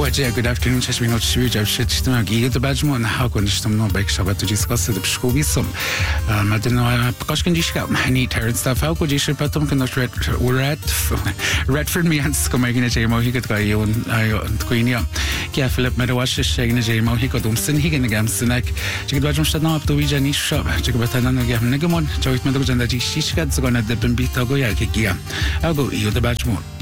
good afternoon, just been noticed we just shit to give the badge one how can you know back Shabbat to discuss the school with some I don't know because can you shop any tired stuff how could you ship at them can not Redford me and coming a jamo he could go you and Queen yeah Philip Medawash shaking a jamo he got Umson he can against the neck check the badge up to Vijay shop check about another game Negamon joint Medawash and the Shishkats gonna dip and beat Togoyaki. I'll go you the badge more.